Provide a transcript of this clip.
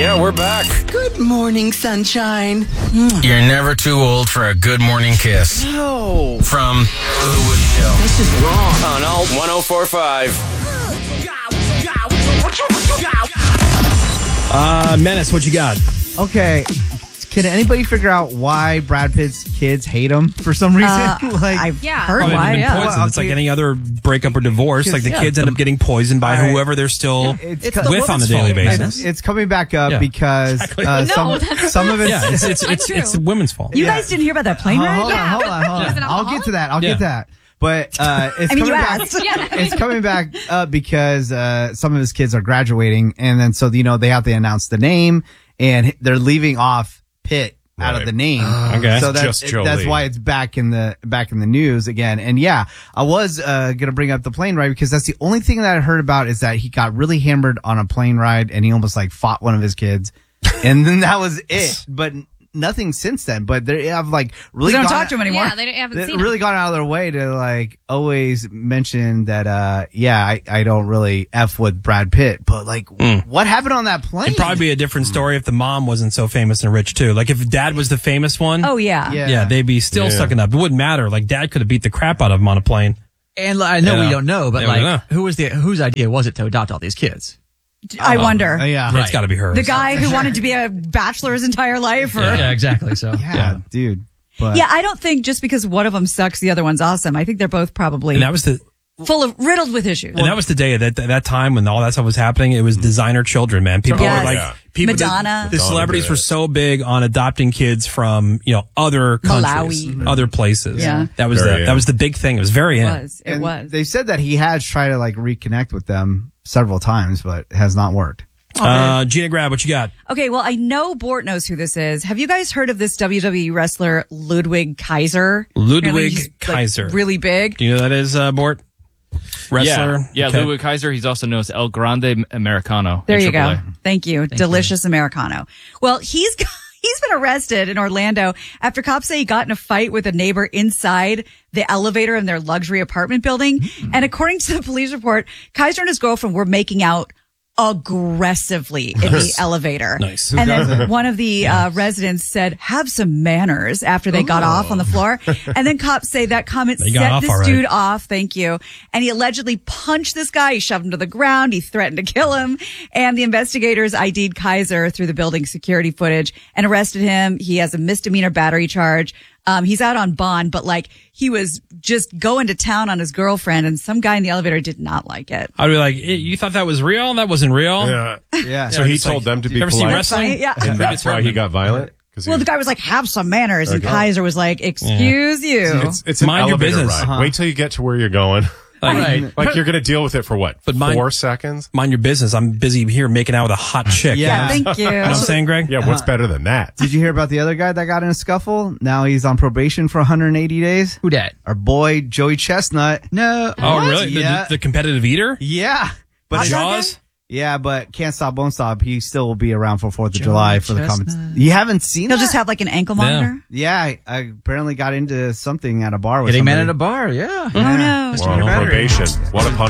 Yeah, we're back. Good morning, sunshine. You're never too old for a good morning kiss. No. From The Woody Show. This is wrong. On Alt 104.5. Menace, what you got? Okay. Can anybody figure out why Brad Pitt's kids hate him for some reason? I've heard Probably why, been yeah. poisoned. Well, It's like okay. any other breakup or divorce. Like the kids end up getting poisoned by All right. whoever they're still It's the with on a woman's daily fault, basis. It's coming back up Yeah. because Exactly. some of it. Yeah, it's women's fault. You guys didn't hear about that plane ride? Hold on. I'll get to that. I'll get to that. But it's coming back. It's coming back because some of his kids are graduating, and then so they have to announce the name, and they're leaving off Pitt out of the name. Okay. So Just that's Jolie. why it's back in the news again. And yeah, I was gonna bring up the plane ride because that's the only thing that I heard about is that he got really hammered on a plane ride and he almost like fought one of his kids, and then that was it. But nothing since then. But they have like really We don't gone- talk to him anymore. Yeah, they haven't They've seen really gone out of their way to like always mention that I don't really F with Brad Pitt, but like what happened on that plane? It'd probably be a different story if the mom wasn't so famous and rich too. Like if dad was the famous one. Oh, yeah. Yeah, they'd be still sucking up. It wouldn't matter. Like dad could have beat the crap out of him on a plane. And I know Yeah. we don't know, but Yeah, we like, don't whose idea was it to adopt all these kids? I wonder. yeah. It's got to be her. The guy who wanted to be a bachelor his entire life? Or? Yeah, exactly. So Yeah, dude. But Yeah, I don't think just because one of them sucks, the other one's awesome. I think they're both probably And that was the riddled with issues. and that was the day that time when all that stuff was happening. It was designer children, man. People Yes. were like Yeah. people. Madonna. The celebrities did were it. so big on adopting kids from other countries, Malawi. other places. Yeah. that was Very that was the big thing. It was very It in. was. It and was. They said that he has tried to like reconnect with them several times, but it has not worked. Gina Grab, what you got? Okay, well, I know Bort knows who this is. Have you guys heard of this WWE wrestler, Ludwig Kaiser? Ludwig Apparently he's, like, Kaiser. really big. Do you know who that is, Bort? Wrestler. Yeah, Okay. Ludwig Kaiser. He's also known as El Grande Americano. There in you go. AAA. Thank you. Delicious Americano. Well, he's been arrested in Orlando after cops say he got in a fight with a neighbor inside the elevator in their luxury apartment building. And according to the police report, Kaiser and his girlfriend were making out aggressively in the elevator. Nice. And then one of the residents said, "Have some manners," after they got off on the floor. And then cops say that comment They got set off this all right. dude off. Thank you. And he allegedly punched this guy. He shoved him to the ground. He threatened to kill him. And the investigators ID'd Kaiser through the building security footage and arrested him. He has a misdemeanor battery charge. He's out on bond, but like he was just going to town on his girlfriend, and some guy in the elevator did not like it. I'd be like, you thought that was real? That wasn't real. Yeah. Yeah. So he It's told them to be you ever seen polite, wrestling? Yeah. and that's why he got violent. Well, the guy was like, "Have some manners," and Okay. Kaiser was like, "Excuse you." it's an Mind your elevator business. ride. Wait till you get to where you're going. Like, Like you're going to deal with it for what? But mine- 4 seconds? mind your business. I'm busy here making out with a hot chick. Yeah. Thank you. You know what I'm saying, Greg? Yeah, what's better than that? Did you hear about the other guy that got in a scuffle? Now he's on probation for 180 days. who dat? Our boy Joey Chestnut. No. Oh, really? Yeah. The competitive eater? Yeah, but Jaws? yeah, but can't stop, won't stop. He still will be around for 4th of July for the comments. Chestnut. You haven't seen He'll that? just have like an ankle monitor. Yeah, I apparently got into something at a bar with Hitting man somebody. at a bar. Yeah. Oh no. Well, on probation. What a punishment.